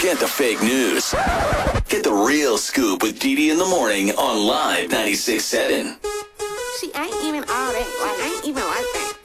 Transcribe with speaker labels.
Speaker 1: Forget the fake news. Get the real scoop with Dee in the morning on Live 96.7.
Speaker 2: See, I ain't even all that. Like, I ain't even like that.